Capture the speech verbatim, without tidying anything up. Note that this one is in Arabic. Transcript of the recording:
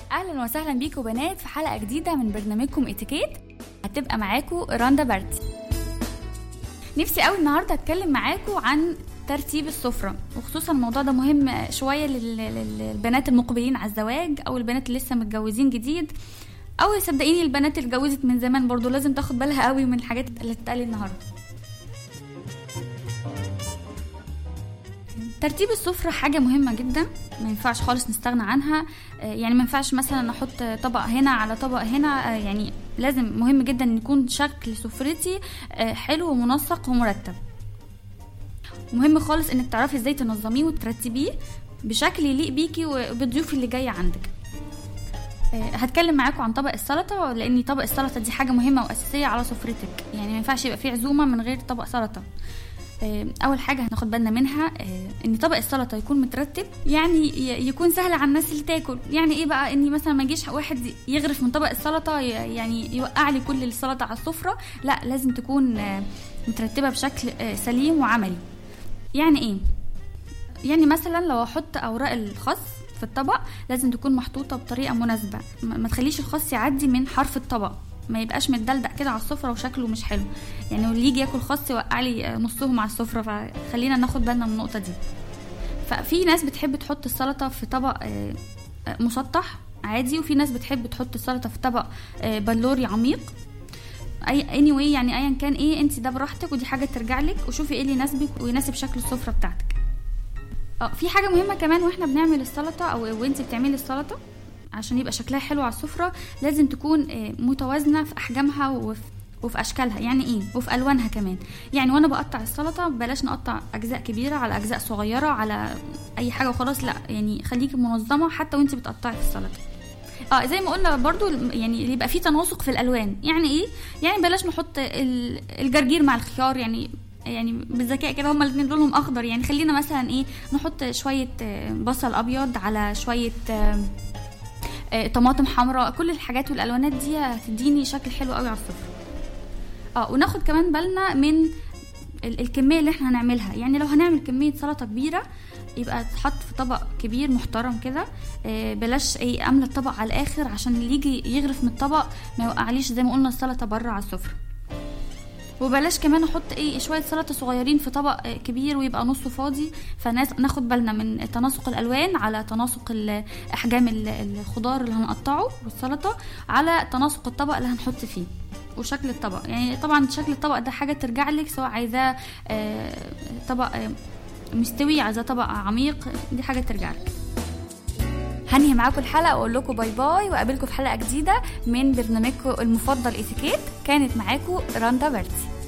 اهلا وسهلا بيكم بنات في حلقه جديده من برنامجكم اتيكيت. هتبقى معاكم رندا بارتي. نفسي قوي النهارده اتكلم معاكم عن ترتيب السفره، وخصوصا الموضوع ده مهم شويه للبنات المقبلين على الزواج او البنات اللي لسه متجوزين جديد، او صدقيني البنات اللي اتجوزت من زمان برضو لازم تاخد بالها قوي من الحاجات اللي اتقال النهارده. ترتيب السفرة حاجة مهمة جدا، ما ينفعش خالص نستغنى عنها. يعني ما ينفعش مثلا احط طبق هنا على طبق هنا، يعني لازم مهم جدا ان يكون شكل سفرتي حلو ومنسق ومرتب. ومهم خالص انك تعرفي ازاي تنظميه وترتبيه بشكل يليق بيكي وبالضيوف اللي جاية عندك. هتكلم معاكم عن طبق السلطة، لان طبق السلطة دي حاجة مهمة واساسية على سفرتك. يعني ما ينفعش يبقى فيه عزومة من غير طبق سلطة. اول حاجه هناخد بالنا منها ان طبق السلطه يكون مترتب، يعني يكون سهل على الناس اللي تاكل. يعني ايه بقى؟ اني مثلا ما يجيش واحد يغرف من طبق السلطه يعني يوقع لي كل السلطه على السفره، لا لازم تكون مترتبه بشكل سليم وعملي. يعني ايه؟ يعني مثلا لو احط اوراق الخس في الطبق لازم تكون محطوطه بطريقه مناسبه، ما تخليش الخس يعدي من حرف الطبق، ما يبقاش متدلدق كده على السفره وشكله مش حلو. يعني واللي يجي ياكل خس يوقع لي نصهم على السفره، فخلينا ناخد بالنا من النقطه دي. ففي ناس بتحب تحط السلطه في طبق مسطح عادي، وفي ناس بتحب تحط السلطه في طبق بلوري عميق. اي anyway يعني ايا كان ايه، انت ده براحتك ودي حاجه ترجع لك، وشوفي ايه اللي يناسبك ويناسب شكل السفره بتاعتك. اه في حاجه مهمه كمان واحنا بنعمل السلطه او وانت بتعملي السلطه عشان يبقى شكلها حلو على السفرة، لازم تكون متوازنة في أحجامها وفي, وفي أشكالها. يعني إيه؟ وفي ألوانها كمان. يعني وأنا بقطع السلطة بلاش نقطع أجزاء كبيرة على أجزاء صغيرة على أي حاجة وخلاص، لا يعني خليكي منظمة حتى وانت بتقطعي في السلطة. اه زي ما قلنا برضو يعني يبقى فيه تناسق في الألوان. يعني إيه؟ يعني بلاش نحط الجرجير مع الخيار، يعني يعني بالذكاء كده هما الاثنين لونهم أخضر، يعني خلينا مثلا إيه نحط شوية بصل أبيض على شوية طماطم حمراء. كل الحاجات والالوانات دي هتديني شكل حلو قوي على السفره. اه وناخد كمان بالنا من الكميه اللي احنا هنعملها. يعني لو هنعمل كميه سلطه كبيره يبقى تحط في طبق كبير محترم كده، بلاش ايه املى الطبق على الاخر عشان اللي يجي يغرف من الطبق ما يوقعليش زي ما قلنا السلطه بره على السفره. وبلاش كمان احط ايه شويه سلطه صغيرين في طبق كبير ويبقى نصه فاضي. فناخد بالنا من تناسق الالوان على تناسق احجام الخضار اللي هنقطعه والسلطه على تناسق الطبق اللي هنحط فيه وشكل الطبق. يعني طبعا شكل الطبق ده حاجه ترجع لك، سواء عايزاه طبق مستوي عايزاه طبق عميق، دي حاجه ترجع لك. هنهي معاكم الحلقه واقول لكم باي باي، وقابلكم في حلقه جديده من برنامجكم المفضل اتيكيت. كانت معاكم رندا بارتي.